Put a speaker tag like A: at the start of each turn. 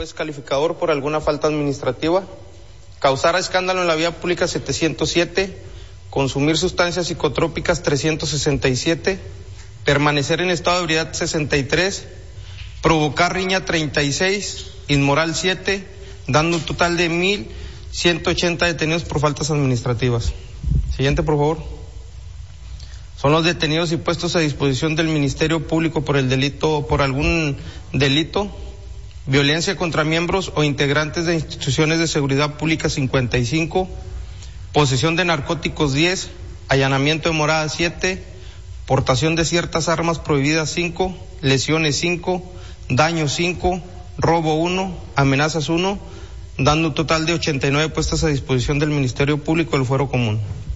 A: descalificador por alguna falta administrativa, causar escándalo en la vía pública 707, consumir sustancias psicotrópicas 367, permanecer en estado de ebriedad 63, provocar riña 36, inmoral 7, dando un total de 1,180 detenidos por faltas administrativas. Siguiente, por favor. Son los detenidos y puestos a disposición del Ministerio Público por algún delito, violencia contra miembros o integrantes de instituciones de seguridad pública 55, posesión de narcóticos 10, allanamiento de morada 7, portación de ciertas armas prohibidas 5, lesiones 5, daño 5, robo 1, amenazas 1, dando un total de 89 puestas a disposición del Ministerio Público del Fuero Común.